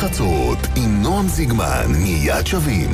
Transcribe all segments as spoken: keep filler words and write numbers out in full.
חצות עם נועם זיגמן מיד שווים.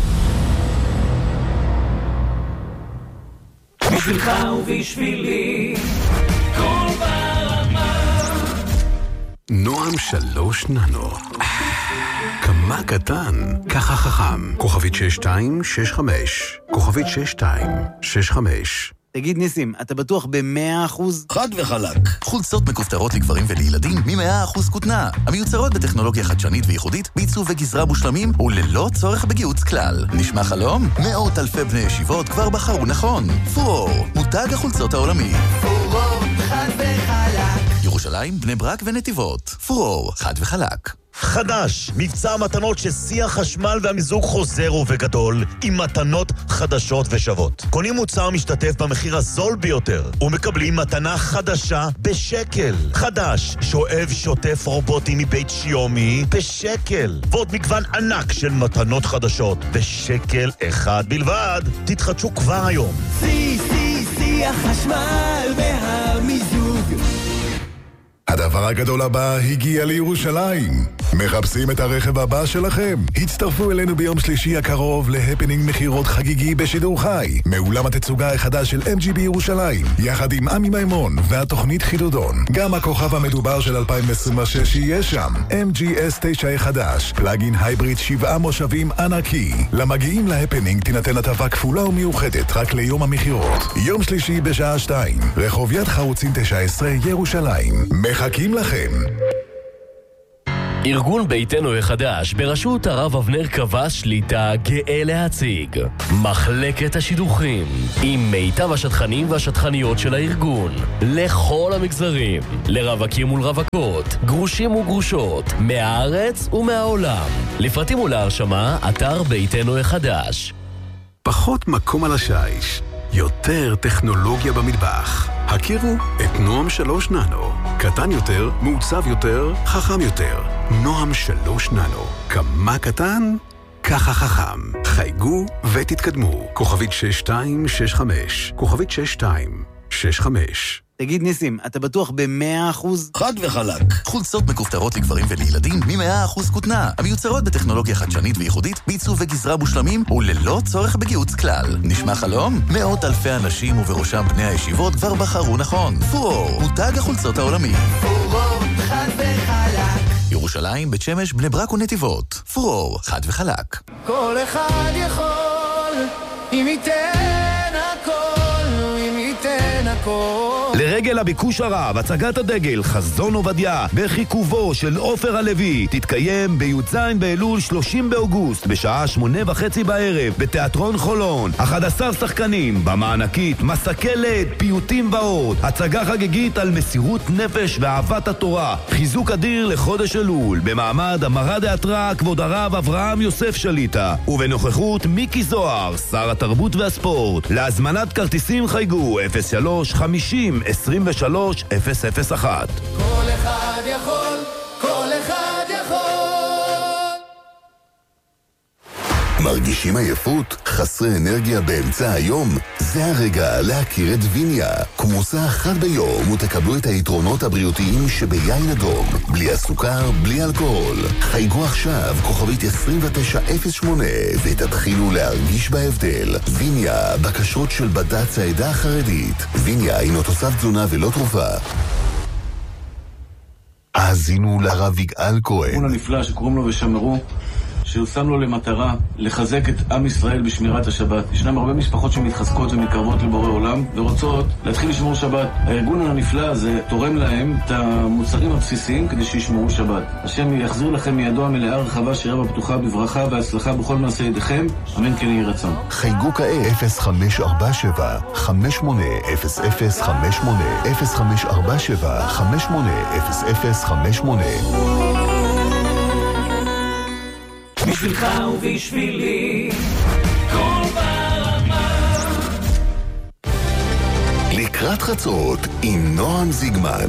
בשבילך ובשבילי כל ברמה נועם שלוש ננו. כמה קטן, ככה חכם. כוכבית שש שתיים שש חמש. כוכבית שש שתיים שש חמש. תגיד ניסים, אתה בטוח ב-מאה אחוז? חד וחלק. חולצות מכופתרות לגברים ולילדים מ-מאה אחוז כותנה. המיוצרות בטכנולוגיה חדשנית וייחודית, בעיצוב וגזרה מושלמים וללא צורך בגיוץ כלל. נשמע חלום? מאות אלפי בני ישיבות כבר בחרו נכון. פורור, מותג החולצות העולמי. פורור, חד וחלק. ירושלים, בני ברק ונתיבות. פורור, חד וחלק. חדש, מבצע מתנות ששיא החשמל והמיזוג חוזר ובגדול עם מתנות חדשות ושוות. קונים מוצר משתתף במחיר הזול ביותר ומקבלים מתנה חדשה בשקל. חדש, שואב שוטף רובוטי מבית שיומי בשקל. ועוד מגוון ענק של מתנות חדשות בשקל אחד בלבד. תתחדשו כבר היום. שיא, שיא, שיא החשמל והמיזוג. הדבר הגדול הבא הגיע לירושלים. מחפשים את הרכב הבא שלכם? הצטרפו אלינו ביום שלישי הקרוב להפנינג מחירות חגיגי בשידור חי מאולם התצוגה החדש של אם ג'י בירושלים, יחד עם עמי מימון והתוכנית חידודון. גם הכוכב המדובר של אלפיים עשרים ושש יהיה שם, אם ג'י אס תשע החדש, פלאגין הייבריד שבעה מושבים ענקי. למגיעים להפנינג תינתן הטבה כפולה ומיוחדת רק ליום המחירות. יום שלישי בשעה שתיים, רחוב יד חרוצים תשע עשרה ירושלים. מחכים לכם. ארגון ביתנו החדש בראשות הרב אבנר קבע שליטה גאה להציג מחלקת השידוכים עם מיטב השטחנים והשטחניות של הארגון לכל המגזרים, לרווקים ולרווקות, גרושים וגרושות, מהארץ ומהעולם. לפרטים ולהרשמה אתר ביתנו החדש. פחות מקום על השיש, יותר טכנולוגיה במטבח. הכירו את נועם שלוש ננו. קטן יותר, מעוצב יותר, חכם יותר. נועם שלוש ננו. כמה קטן, ככה חכם. חייגו ותתקדמו. כוכבית שש שתיים שש חמש. כוכבית שש שתיים שש חמש. תגיד ניסים, אתה בטוח ב-מאה אחוז? חד וחלק. חולצות מכופתרות לגברים ולילדים מ-מאה אחוז כותנה. המיוצרות בטכנולוגיה חדשנית וייחודית, בעיצוב וגזרה מושלמים וללא צורך בגיוץ כלל. נשמע חלום? מאות אלפי אנשים ובראשם בני הישיבות כבר בחרו נכון. פורור, מותג החולצות העולמי. פורור, חד וחלק. ירושלים, בית שמש, בני ברק ונתיבות. פורור, חד וחלק. כל אחד יכול, אם ייתן הכל, אם ייתן הכל. לרגל הביקוש הרב, הצגת הדגל חזון עובדיה בחיכובו של עופר הלוי תתקיים בי"ז באלול שלושים באוגוסט בשעה שמונה וחצי בערב בתיאטרון חולון. אחד עשר שחקנים במענקית, מסקלת, פיוטים ועוד. הצגה חגיגית על מסירות נפש ואהבת התורה, חיזוק אדיר לחודש אלול במעמד המרד התיאטרא כבוד הרב אברהם יוסף שליטה ובנוכחות מיקי זוהר, שר התרבות והספורט. להזמנת כרטיסים חייגו אפס שלוש חמישים עשרים ושלוש אפס אפס אחת. כל אחד יכול, כל אחד יכול. מרגישים עייפות? חסרי אנרגיה באמצע היום? זה הרגע להכיר את ויניה. כמוסה אחת ביום ותקבלו את היתרונות הבריאותיים שביין אדום. בלי הסוכר, בלי אלכוהול. חייגו עכשיו כוכבית עשרים ותשע אפס שמונה ותתחילו להרגיש בהבדל. ויניה, בקשות של בד"ץ העדה החרדית. ויניה הינו תוסף תזונה ולא תרופה. האזינו לרב יגאל כהן. ארגון הנפלא שקוראים לו ושמרו, שהוא שם לו למטרה לחזק את עם ישראל בשמירת השבת. ישנם הרבה משפחות שמתחזקות ומתקרבות לבורא עולם ורוצות להתחיל לשמור שבת. הארגון הנפלא הזה תורם להם את המוצרים הבסיסיים כדי שישמרו שבת. השם יחזיר לכם מידו המלאה רחבה שירה בפתוחה בברכה והצלחה בכל מעשה ידיכם. אמן כן יהי רצון. חייגו כעת אפס חמש ארבע שבע חמש שמונה אפס אפס חמש שמונה אפס חמש ארבע שבע חמש שמונה אפס אפס חמש שמונה. בשבילך ובשבילי כל ברמה. לקראת חצות עם נועם זיגמן.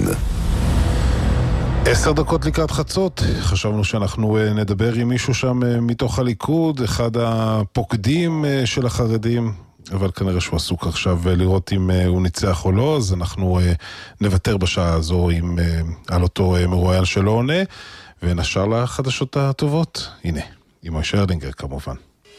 עשר דקות לקראת חצות, חשבנו שאנחנו נדבר עם מישהו שם מתוך הליכוד, אחד הפוקדים של החרדים, אבל כנראה שהוא עסוק עכשיו לראות אם הוא ניצח או לא, אז אנחנו נוותר בשעה הזו עם, על אותו מרואיין שלא עונה. ונשר לחדשות הטובות. הנה, עם משה ארלינגר כמובן.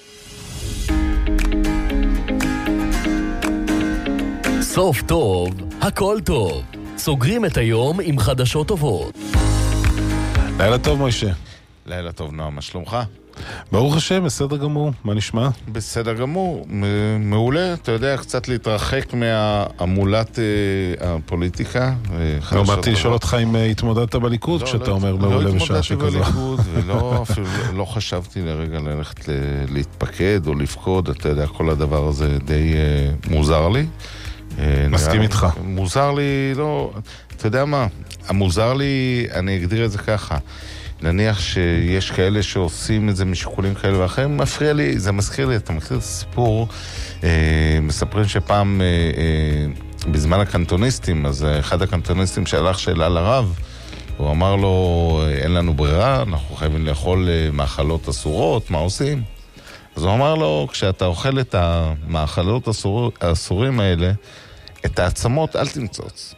סוף טוב, הכל טוב. סוגרים את היום עם חדשות טובות. לילה טוב, משה. לילה טוב, נועם, מה שלומך? ברוך השם, בסדר גמור, מה נשמע? בסדר גמור, מעולה, אתה יודע, קצת להתרחק מהעמולת הפוליטיקה. לא באתי לשאול אותך אם התמודדת בליכוד, כשאתה אומר מעולה בשעה שכזו. לא התמודדתי בליכוד, ולא אפילו לא חשבתי לרגע ללכת להתפקד או לפקוד, אתה יודע, כל הדבר הזה די מוזר לי. מסכים איתך. מוזר לי, לא, אתה יודע מה, המוזר לי, אני אגדיר את זה ככה. נניח שיש כאלה שעושים את זה משיקולים כאלה ואחרים, מפריע לי, זה מזכיר לי, אתה מכיר את הסיפור, אה, מספרים שפעם, אה, אה, בזמן הקנטוניסטים, אז אחד הקנטוניסטים שהלך שאלה לרב, הוא אמר לו, אין לנו ברירה, אנחנו חייבים לאכול מאכלות אסורות, מה עושים? אז הוא אמר לו, כשאתה אוכל את המאכלות האסור, האסורים האלה, את העצמות אל תמצוץ.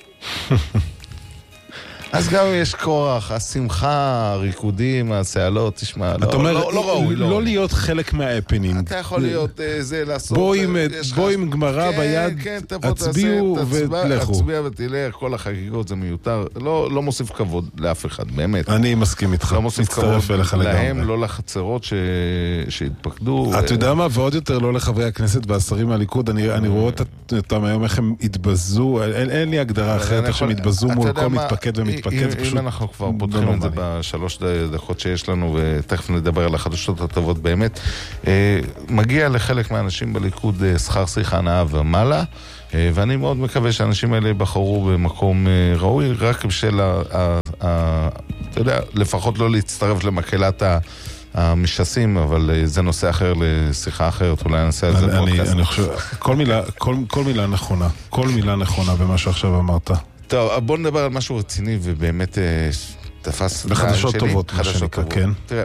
אז גם יש כורח, השמחה, הריקודים, הצהלות, תשמע, אתה אומר, לא, לא ראוי, לא, לא להיות חלק מהאפנינג. אתה יכול להיות זה, לעשות... בוא עם גמרא ביד, הצביעו ולכו. הצביע ותלך, כל החגיגות זה מיותר, לא מוסיף כבוד לאף אחד, באמת. אני מסכים איתך, לא מוסיף כבוד להם, לא לחצרות שהתפקדו. אתה יודע מה, ועוד יותר לא לחברי הכנסת והשרים מהליכוד, אני רואה אותם היום איך הם התבזו, אין לי הגדרה אחרת, איך הם התבזו מול כל מתפקד ומתפקד. אם אנחנו כבר פותחים את זה בשלוש דקות שיש לנו, ותכף נדבר על החדשות הטובות באמת, מגיע לחלק מהאנשים בליכוד שכר שיחה נאה ומעלה, ואני מאוד מקווה שהאנשים האלה בחרו במקום ראוי, רק בשביל, אתה יודע, לפחות לא להצטרף למקהלת המשסים, אבל זה נושא אחר לשיחה אחרת, אולי נעשה את זה פודקאסט. אני חושב, כל מילה נכונה, כל מילה נכונה במה שעכשיו אמרת. טוב, בוא נדבר על משהו רציני ובאמת תפס... בחדשות טובות, מה שנקרא, כן. תראה,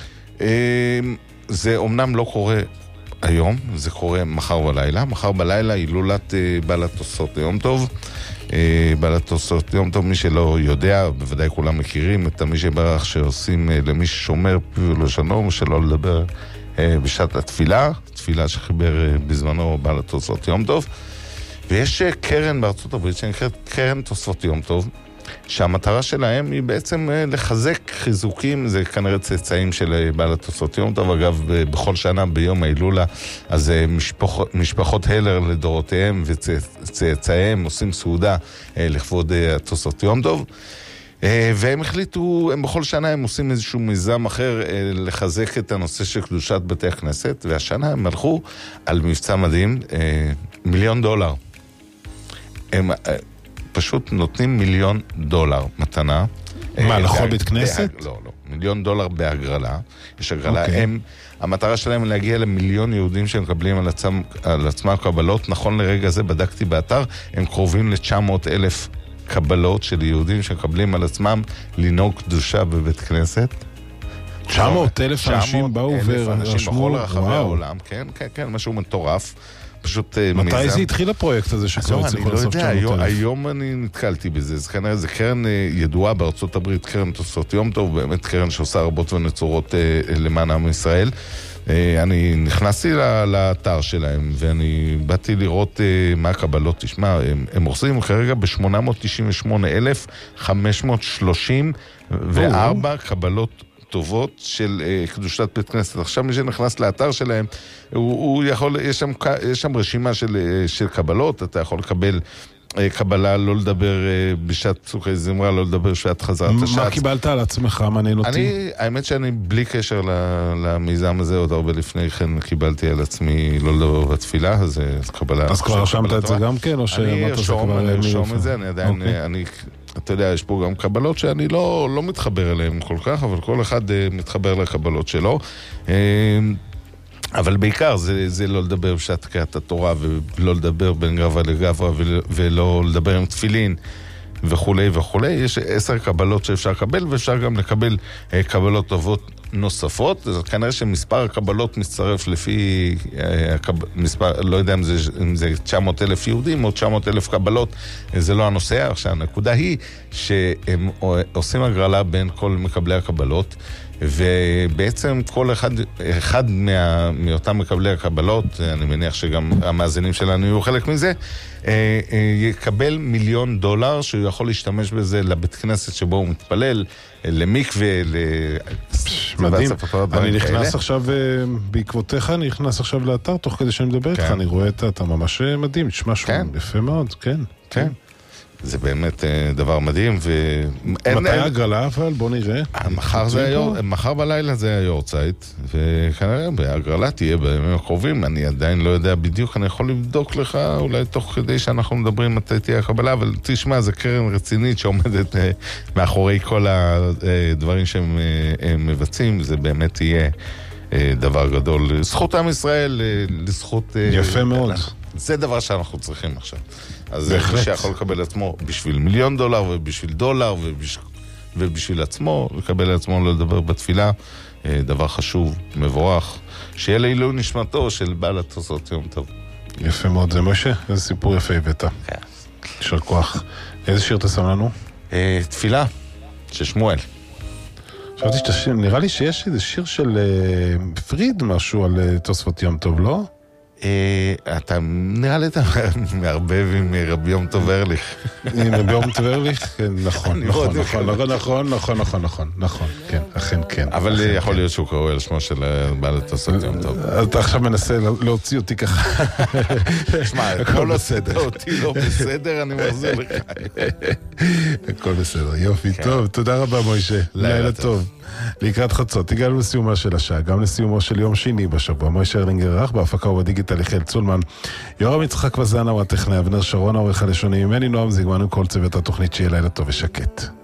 זה אומנם לא קורה היום, זה קורה מחר בלילה. מחר בלילה הילולת בעל התוספות יום טוב. בעל התוספות יום טוב, מי שלא יודע, בוודאי כולם מכירים את מי שברך שעושים למי ששומר פי ולשונו, שלא לדבר בשעת התפילה, תפילה שחיבר בזמנו בעל התוספות יום טוב. ויש קרן בארצות הברית שנקראת קרן תוספות יום טוב, שהמטרה שלהם היא בעצם לחזק חיזוקים, זה כנראה צאצאים של בעל התוספות יום טוב, אגב בכל שנה ביום ההילולה, אז משפחות, משפחות הלר לדורותיהם וצאצאיהם עושים סעודה לכבוד התוספות יום טוב, והם החליטו, הם בכל שנה הם עושים איזשהו מיזם אחר לחזק את הנושא של קדושת בתי הכנסת, והשנה הם הלכו על מבצע מדהים, מיליון דולר. הם פשוט נותנים מיליון דולר מתנה. מה, לכל בית כנסת? לא, לא. מיליון דולר בהגרלה. יש הגרלה. הם, המטרה שלהם להגיע למיליון יהודים שמקבלים על עצמם, על עצמם קבלות. נכון לרגע זה, בדקתי באתר, הם קרובים ל-תשע מאות אלף קבלות של יהודים שמקבלים על עצמם לנהוג קדושה בבית כנסת. תשע מאות אלף אנשים באו ורשמו. בכל רחבי העולם. כן, כן, כן, משהו מטורף. פשוט מיזם. מתי זה התחיל הפרויקט הזה שקורה צריך לעשות תשע מאות אלף? היום אני נתקלתי בזה, זה כנראה, זה קרן ידועה בארצות הברית, קרן תוספות יום טוב, באמת קרן שעושה רבות ונצורות למען עם ישראל. אני נכנסתי לאתר שלהם, ואני באתי לראות מה הקבלות, תשמע, הם עושים כרגע ב-שמונה מאות תשעים ושמונה אלף חמש מאות שלושים וארבע קבלות טובות של uh, קדושת בית כנסת. עכשיו מי שנכנס לאתר שלהם, הוא, הוא יכול, יש שם, יש שם רשימה של, uh, של קבלות, אתה יכול לקבל uh, קבלה, לא לדבר uh, בשעת צורכי זמרה, לא לדבר בשעת חזרת השעת. מה קיבלת על עצמך, מעניין אותי? אני, האמת שאני בלי קשר למיזם הזה, עוד הרבה לפני כן קיבלתי על עצמי לא לדבר בתפילה, אז קבלה... אז כבר רשמת את זה גם כן, או שאמרת זה כבר... אני ארשום את זה, אני עדיין, אני... אתה יודע, יש פה גם קבלות שאני לא, לא מתחבר אליהן כל כך, אבל כל אחד uh, מתחבר לקבלות שלו. Uh, אבל בעיקר זה, זה לא לדבר בשעת קריאת התורה, ולא לדבר בין גברא לגברא, ולא לדבר עם תפילין, וכו' וכו'. יש עשר קבלות שאפשר לקבל, ואפשר גם לקבל uh, קבלות טובות נוספות, אז כנראה שמספר הקבלות מצטרף לפי מספר, לא יודע אם זה, אם זה תשע מאות אלף יהודים או תשע מאות אלף קבלות, זה לא הנושא. עכשיו, הנקודה היא שהם עושים הגרלה בין כל מקבלי הקבלות, ובעצם כל אחד, אחד מה, מאותם מקבלי הקבלות, אני מניח שגם המאזינים שלנו יהיו חלק מזה, יקבל מיליון דולר שהוא יכול להשתמש בזה לבית כנסת שבו הוא מתפלל, למקווה, ל... מדהים. אני נכנס עכשיו, בעקבותיך, אני נכנס עכשיו לאתר, תוך כדי שאני מדבר איתך, אני רואה את אתה ממש מדהים, תשמע שהוא יפה מאוד, כן. כן. זה באמת דבר מדהים. מתי הגרלה אבל? בוא נראה. מחר בלילה זה היורצייט, וכנראה בהגרלה תהיה בימים הקרובים. אני עדיין לא יודע בדיוק, אני יכול לבדוק לך אולי תוך כדי שאנחנו מדברים מתי תהיה הקבלה, אבל תשמע, זה קרן רצינית שעומדת מאחורי כל הדברים שהם מבצעים. זה באמת יהיה דבר גדול. זכות עם ישראל, לזכות... יפה מאוד. זה דבר שאנחנו צריכים עכשיו. אז זה מי שיכול לקבל עצמו בשביל מיליון דולר ובשביל דולר ובשביל, ובשביל עצמו, לקבל עצמו לדבר בתפילה, דבר חשוב, מבורך, שיהיה לעילוי נשמתו של בעל התוספות יום טוב. יפה מאוד, זה משה, איזה סיפור יפה הבאת. יישר כוח. איזה שיר תשם לנו? תפילה, של שמואל. חשבתי שאתה שיר, נראה לי שיש איזה שיר של פריד משהו על תוספות יום טוב, לא? אתה נראה לי אתה מערבב עם רבי יום טוב ארליך. עם רבי יום טוב ארליך? נכון, נכון, נכון, נכון, נכון, נכון, נכון, נכון, כן, אכן כן. אבל יכול להיות שהוא קורא על שמו של בעל התוספות יום טוב. אתה עכשיו מנסה להוציא אותי ככה. שמע, הכל לא בסדר. אותי לא בסדר, אני מחזיר לך. הכל בסדר, יופי, טוב, תודה רבה מוישה. לילה טוב. לקראת חצות, הגענו לסיומה של השעה, גם לסיומו של יום שני בשבוע. מוישה ארלינגר ערך, בהפקה ובדיגיטל יחיאל צולמן, יורם יצחק וזנה הוא הטכנאי, אבנר שרון העורך הלשוני, ממני נועם זיגמן וכל צוות התוכנית, שיהיה לילה טוב ושקט.